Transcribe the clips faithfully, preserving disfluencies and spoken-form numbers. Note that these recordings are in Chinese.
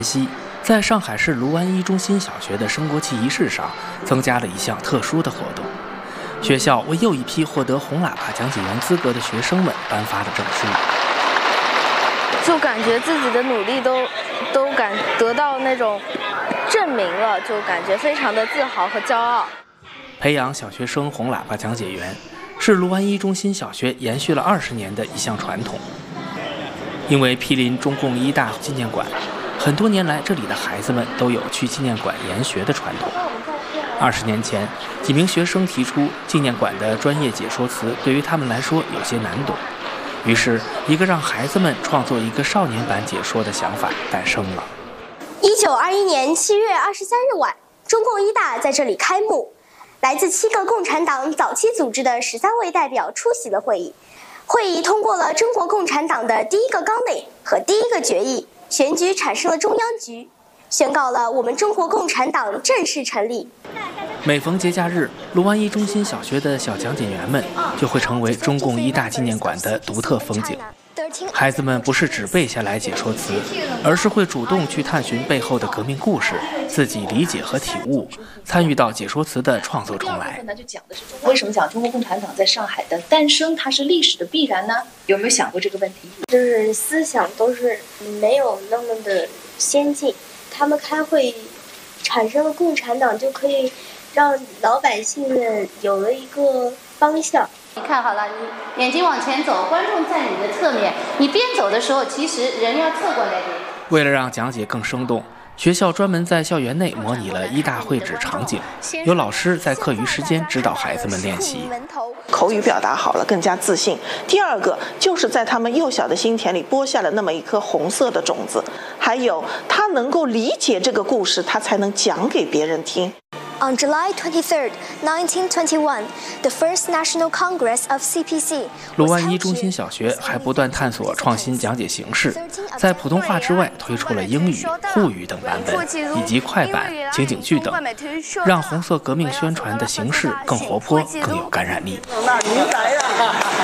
西，在上海市卢湾一中心小学的升国旗仪式上，增加了一项特殊的活动。学校为又一批获得红喇叭讲解员资格的学生们颁发了证书。 就感觉自己的努力都都感得到那种证明了，就感觉非常的自豪和骄傲。 培养小学生红喇叭讲解员，是卢湾一中心小学延续了二十年的一项传统。因为毗邻中共一大纪念馆，很多年来这里的孩子们都有去纪念馆研学的传统。二十年前，几名学生提出纪念馆的专业解说词对于他们来说有些难懂，于是一个让孩子们创作一个少年版解说的想法诞生了。 一九二一年七月二十三日晚，中共一大在这里开幕，来自七个共产党早期组织的十三位代表出席了会议。会议通过了中国共产党的第一个纲领和第一个决议，选举产生了中央局，宣告了我们中国共产党正式成立。 每逢节假日，卢湾一中心小学的小讲解员们就会成为中共一大纪念馆的独特风景。孩子们不是只背下来解说词，而是会主动去探寻背后的革命故事，自己理解和体悟，参与到解说词的创作中来。 就讲的是为什么讲中国共产党在上海的诞生，它是历史的必然呢？有没有想过这个问题？ 就是思想都是没有那么的先进，他们开会产生了共产党，就可以让老百姓们有了一个方向。 你看好了，你眼睛往前走，观众在你的侧面，你边走的时候，其实人要侧过来的。 为了让讲解更生动，学校专门在校园内模拟了一大会址场景，有老师在课余时间指导孩子们练习。 口语表达好了，更加自信。第二个就是在他们幼小的心田里播下了那么一颗红色的种子，还有他能够理解这个故事，他才能讲给别人听。 On July twenty-third, nineteen twenty-one, the first National Congress of C P C. 卢湾一中心小学还不断探索创新讲解形式，在普通话之外推出了英语、沪语等版本，以及快板、情景剧等，让红色革命宣传的形式更活泼、更有感染力。 那您来呀！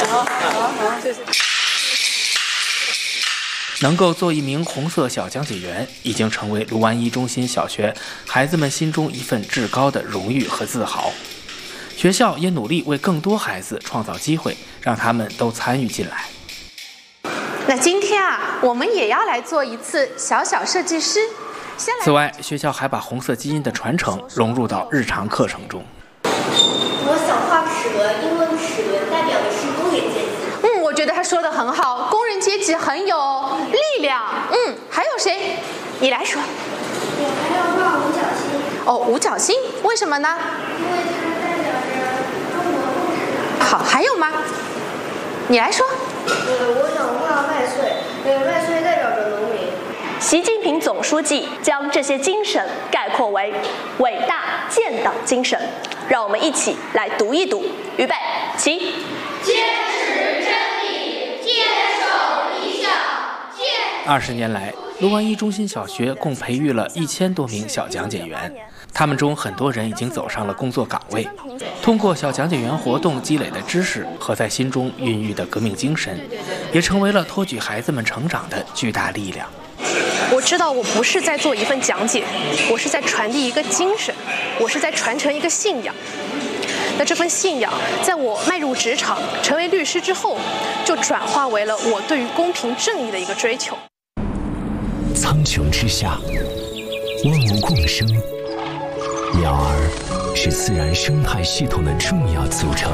能够做一名红色小讲解员，已经成为卢湾一中心小学孩子们心中一份至高的荣誉和自豪。学校也努力为更多孩子创造机会，让他们都参与进来。 那今天啊，我们也要来做一次小小设计师。 此外，学校还把红色基因的传承融入到日常课程中。 我想画齿轮，因为齿轮代表的是工人阶级。 嗯，我觉得他说的很好，工人阶级很有力量。嗯，还有谁？你来说。 我还要画五角星。 哦，五角星，为什么呢？ 因为它代表着中国共产党。 好，还有吗？你来说。 呃，我想画万岁，呃，万岁代表着农民。 习近平总书记将这些精神概括为伟大建党精神，让我们一起来读一读。预备，起。 坚持真理，坚守理想，坚。 二十年来，卢湾一中心小学共培育了一千多名小讲解员，他们中很多人已经走上了工作岗位。通过小讲解员活动积累的知识和在心中孕育的革命精神，也成为了托举孩子们成长的巨大力量。 我知道我不是在做一份讲解，我是在传递一个精神，我是在传承一个信仰。那这份信仰，在我迈入职场、成为律师之后，就转化为了我对于公平正义的一个追求。 苍穹之下，万物共生，鸟儿是自然生态系统的重要组成。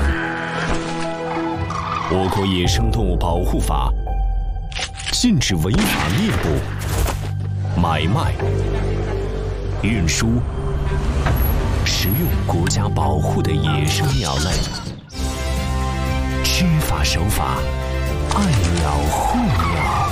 我国野生动物保护法禁止违法猎捕、买卖、运输、食用国家保护的野生鸟类。知法守法，爱鸟护鸟。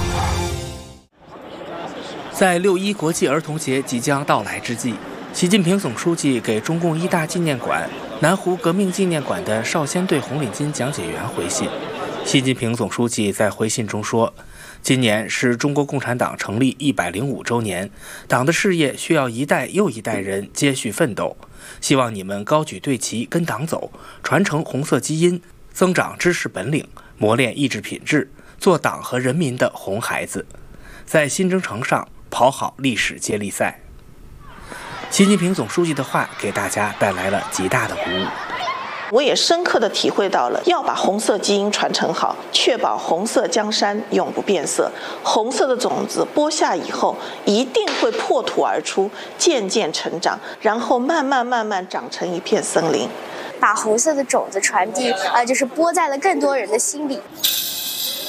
在六一国际儿童节即将到来之际，习近平总书记给中共一大纪念馆、南湖革命纪念馆的少先队红领巾讲解员回信。习近平总书记在回信中说，今年是中国共产党成立一百零五周年，党的事业需要一代又一代人接续奋斗，希望你们高举队旗跟党走，传承红色基因，增长知识本领，磨练意志品质，做党和人民的红孩子。在新征程上， 跑好历史接力赛。习近平总书记的话给大家带来了极大的鼓舞。 我也深刻地体会到了要把红色基因传承好，确保红色江山永不变色。红色的种子播下以后，一定会破土而出，渐渐成长，然后慢慢慢慢长成一片森林。 把红色的种子传递，呃，就是播在了更多人的心里。